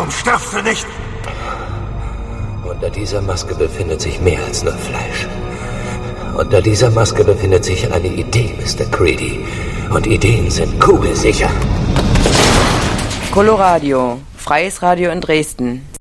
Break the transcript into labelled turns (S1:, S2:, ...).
S1: Warum stirbst du nicht?
S2: Unter dieser Maske befindet sich mehr als nur Fleisch. Unter dieser Maske befindet sich eine Idee, Mr. Creedy. Und Ideen sind kugelsicher.
S3: Coloradio, freies Radio in Dresden.